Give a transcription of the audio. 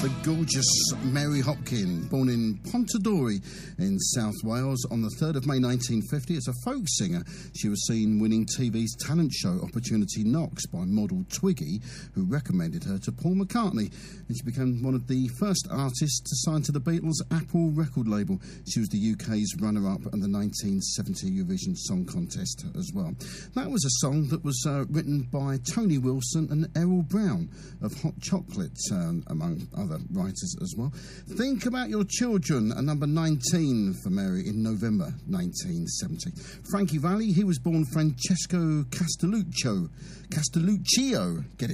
The gorgeous Mary Hopkin, born in Pontarddulais in South Wales on the 3rd of May 1950. As a folk singer, she was seen winning TV's talent show Opportunity Knocks by model Twiggy, who recommended her to Paul McCartney. And she became one of the first artists to sign to the Beatles' Apple record label. She was the UK's runner-up at the 1970 Eurovision Song Contest as well. That was a song that was written by Tony Wilson and Errol Brown of Hot Chocolate, among other writers as well. Think About Your Children, a number 19 for Mary in November 1970. Frankie Valli, he was born Francesco Castelluccio, get it